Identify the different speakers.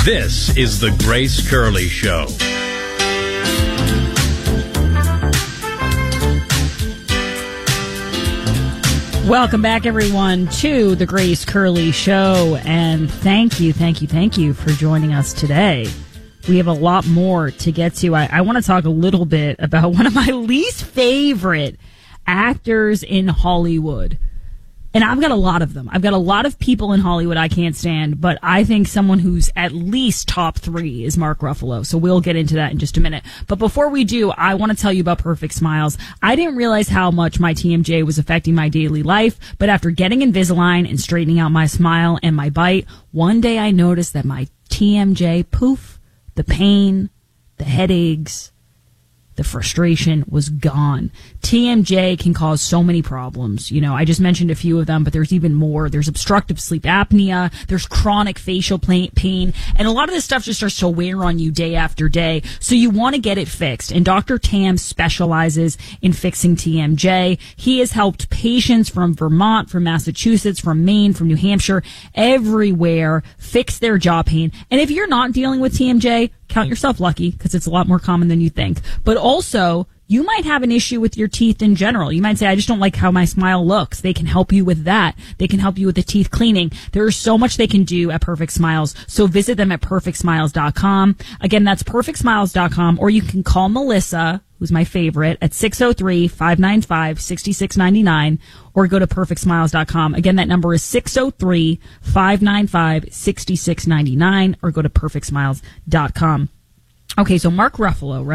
Speaker 1: This is the Grace Curley Show.
Speaker 2: Welcome back, everyone, to the Grace Curley Show. And thank you for joining us today. We have a lot more to get to. I want to talk a little bit about one of my least favorite actors in Hollywood. And I've got a lot of them. I've got a lot of people in Hollywood I can't stand, but I think someone who's at least top 3 is Mark Ruffalo. So we'll get into that in just a minute. But before we do, I want to tell you about Perfect Smiles. I didn't realize how much my TMJ was affecting my daily life, but after getting Invisalign and straightening out my smile and my bite, one day I noticed that my TMJ, poof, the pain, the headaches, the frustration was gone. TMJ can cause so many problems. You know, I just mentioned a few of them, but there's even more. There's obstructive sleep apnea. There's chronic facial pain. And a lot of this stuff just starts to wear on you day after day. So you want to get it fixed. And Dr. Tam specializes in fixing TMJ. He has helped patients from Vermont, from Massachusetts, from Maine, from New Hampshire, everywhere fix their jaw pain. And if you're not dealing with TMJ, count yourself lucky, because it's a lot more common than you think. But also, you might have an issue with your teeth in general. You might say, I just don't like how my smile looks. They can help you with that. They can help you with the teeth cleaning. There is so much they can do at Perfect Smiles. So visit them at perfectsmiles.com. Again, that's perfectsmiles.com. Or you can call Melissa, who's my favorite, at 603-595-6699, or go to perfectsmiles.com. Again, that number is 603-595-6699, or go to perfectsmiles.com. Okay, so Mark Ruffalo, right?